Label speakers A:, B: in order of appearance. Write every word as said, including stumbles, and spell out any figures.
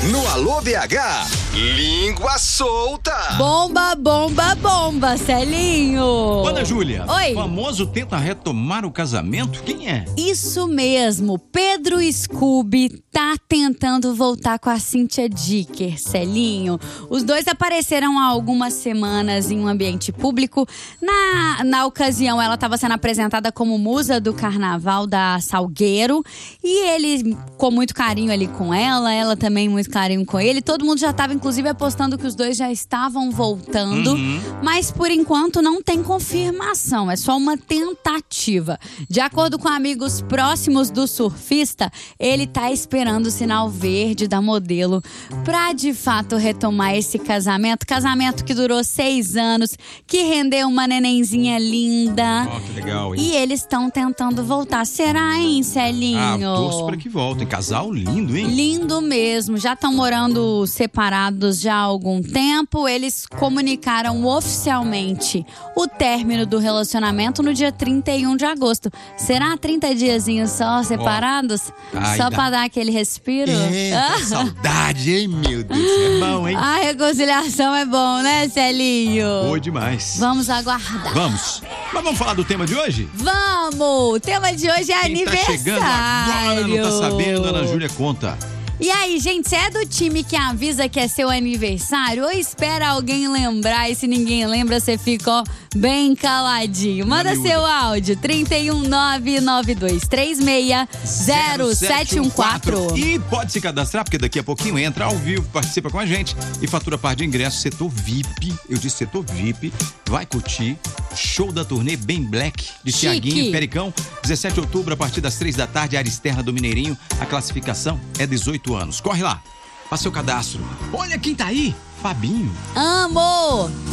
A: No Alô B H, língua solta.
B: Bomba, bomba, bomba, Celinho.
C: Ana Júlia,
B: Oi.
C: o famoso tenta retomar o casamento, quem é?
B: Isso mesmo, Pedro Scooby tá tentando voltar com a Cynthia Dicker, Celinho. Os dois apareceram há algumas semanas em um ambiente público. Na, na ocasião, ela estava sendo apresentada como musa do carnaval da Salgueiro. E ele, com muito carinho ali com ela, ela também muito carinho com ele. Todo mundo já estava, inclusive, apostando que os dois já estavam voltando. Uhum. Mas, por enquanto, não tem confirmação. É só uma tentativa. De acordo com amigos próximos do surfista, ele tá esperando o sinal verde da modelo pra, de fato, retomar esse casamento. Casamento que durou seis anos, que rendeu uma nenenzinha linda.
C: Ó, oh, que legal, hein?
B: E eles estão tentando voltar. Será, hein, Celinho?
C: Ah, torço pra que voltem. Casal lindo, hein?
B: Lindo mesmo. Já estão morando separados já há algum tempo. Eles comunicaram oficialmente o término do relacionamento no dia trinta e um de agosto. Será trinta diazinhos só separados?
C: Oh. Ai,
B: só
C: dá.
B: pra dar aquele respiro?
C: É, ah. Saudade, hein, meu Deus. É bom, hein?
B: A reconciliação é bom, né, Celinho?
C: Boa demais.
B: Vamos aguardar.
C: Vamos. Mas vamos falar do tema de hoje?
B: Vamos! O tema de hoje é
C: Quem
B: aniversário.
C: Tá chegando agora, não tá sabendo, Ana Júlia conta.
B: E aí, gente, você é do time que avisa que é seu aniversário ou espera alguém lembrar e se ninguém lembra, você fica ó, bem caladinho? Manda seu áudio, trinta e um, nove nove dois três seis, zero sete um quatro.
C: E pode se cadastrar, porque daqui a pouquinho entra ao vivo, participa com a gente e fatura par de ingressos, setor V I P. Eu disse setor V I P, vai curtir. Show da turnê Bem Black, de Thiaguinho Pericão, dezessete de outubro, a partir das três da tarde, área externa do Mineirinho. A classificação é dezoito anos. Corre lá, faça seu cadastro. Olha quem tá aí, Fabinho.
B: Amo!